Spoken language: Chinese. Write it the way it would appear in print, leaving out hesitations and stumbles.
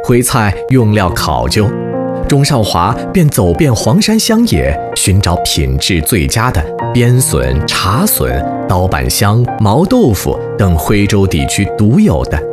徽菜用料考究，钟少华便走遍黄山乡野，寻找品质最佳的边笋、茶笋、刀板香、毛豆腐等徽州地区独有的